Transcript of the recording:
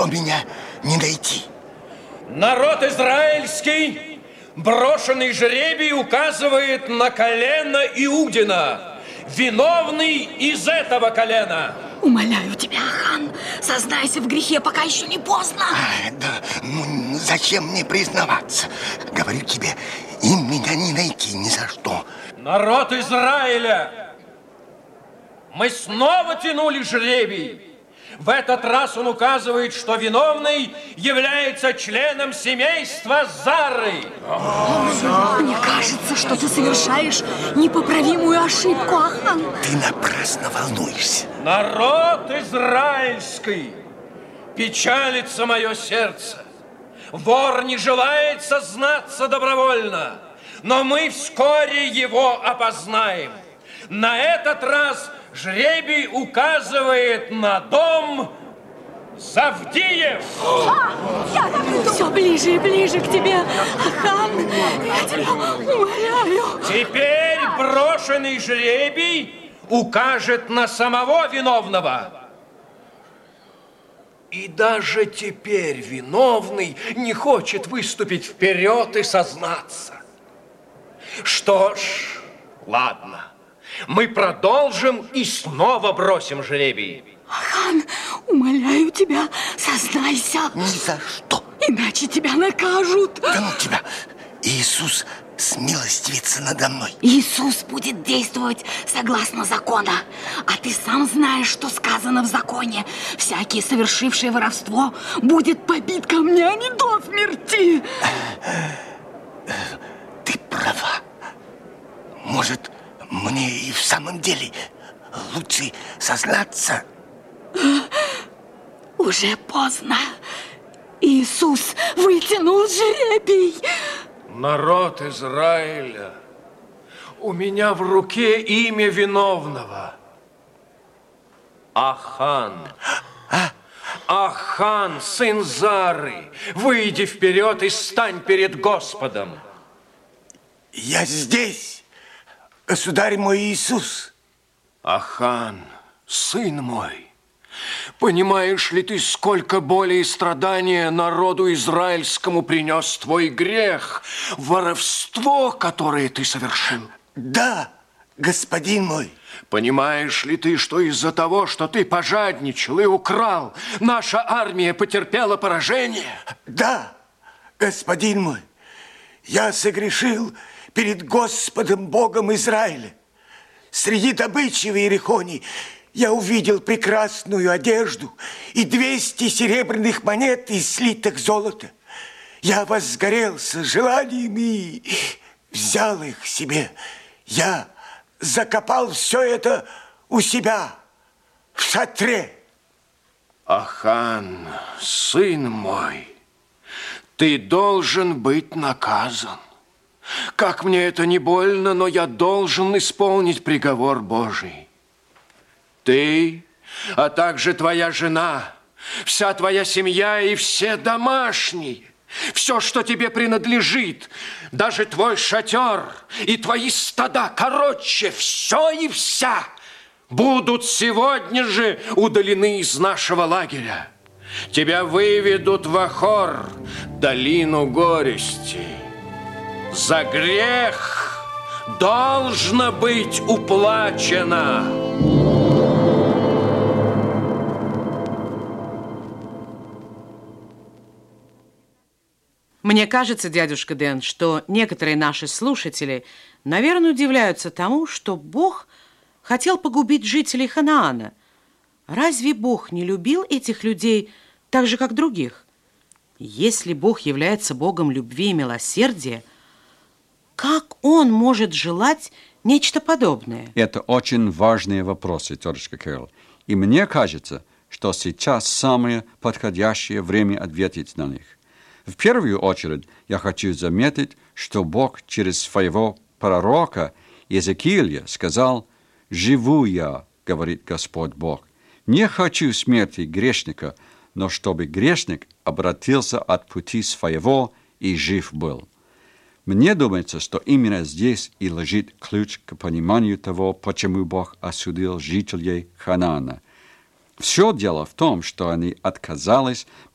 меня не найти. Народ израильский, брошенный жребий указывает на колено Иудина, виновный из этого колена. Умоляю тебя, Ахан, сознайся в грехе, пока еще не поздно. Да, зачем мне признаваться? Говорю тебе, им меня не найти ни за что. Народ Израиля, мы снова тянули жребий. В этот раз он указывает, что виновный является членом семейства Зары. Мне кажется, что ты совершаешь непоправимую ошибку, Ахан. Ты напрасно волнуешься. Народ израильский, печалится мое сердце. Вор не желает сознаться добровольно, но мы вскоре его опознаем. На этот раз жребий указывает на дом Завдиев. Все ближе и ближе к тебе, Ахан. Я тебя умоляю. Теперь брошенный жребий укажет на самого виновного. И даже теперь виновный не хочет выступить вперед и сознаться. Что ж, ладно. Мы продолжим и снова бросим жребий. Ахан, умоляю тебя, сознайся. Ни за что. Иначе тебя накажут. Да ну тебя. Иисус смилостивится надо мной. Иисус будет действовать согласно закона. А ты сам знаешь, что сказано в законе. Всякий, совершивший воровство, будет побит камнями до смерти. Ты права. Может, мне и в самом деле лучше сознаться? Уже поздно. Иисус вытянул жребий. Народ Израиля, у меня в руке имя виновного. Ахан. Ахан, сын Зары, выйди вперед и стань перед Господом. Я здесь, государь мой Иисус. Ахан, сын мой, понимаешь ли ты, сколько боли и страдания народу израильскому принес твой грех, воровство, которое ты совершил? Да, господин мой. Понимаешь ли ты, что из-за того, что ты пожадничал и украл, наша армия потерпела поражение? Да, господин мой, я согрешил перед Господом Богом Израиля. Среди добычи в Иерихоне я увидел прекрасную одежду и 200 серебряных монет из слиток золота. Я возгорелся желанием и взял их себе. Я закопал все это у себя в шатре. Ахан, сын мой, ты должен быть наказан. Как мне это не больно, но я должен исполнить приговор Божий. Ты, а также твоя жена, вся твоя семья и все домашние, все, что тебе принадлежит, даже твой шатер и твои стада, короче, все и вся будут сегодня же удалены из нашего лагеря. Тебя выведут в Ахор, долину горести. За грех должно быть уплачено. Мне кажется, дядюшка Дэн, что некоторые наши слушатели, наверное, удивляются тому, что Бог хотел погубить жителей Ханаана. Разве Бог не любил этих людей так же, как других? Если Бог является Богом любви и милосердия, как Он может желать нечто подобное? Это очень важные вопросы, тетушка Кэрол. И мне кажется, что сейчас самое подходящее время ответить на них. В первую очередь я хочу заметить, что Бог через своего пророка Иезекииля сказал: «Живу я, говорит Господь Бог, не хочу смерти грешника, но чтобы грешник обратился от пути своего и жив был». Мне думается, что именно здесь и лежит ключ к пониманию того, почему Бог осудил жителей Ханаана. Все дело в том, что они отказались